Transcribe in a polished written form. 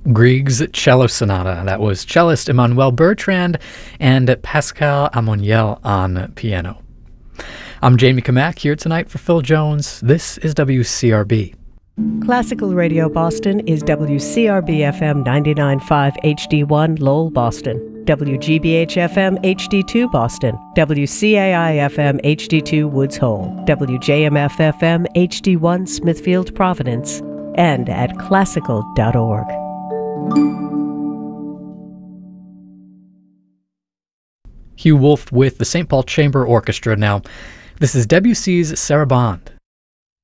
Grieg's Cello Sonata. That was cellist Emmanuel Bertrand and Pascal Amoniel on piano. I'm Jamie Kamak here tonight for Phil Jones. This is WCRB. Classical Radio Boston is WCRB-FM 99.5 HD1 Lowell, Boston, WGBH-FM HD2 Boston, WCAI-FM HD2 Woods Hole, WJMF-FM HD1 Smithfield, Providence, and at classical.org. Hugh Wolf with the St. Paul Chamber Orchestra now. This is Debussy's Sarabande.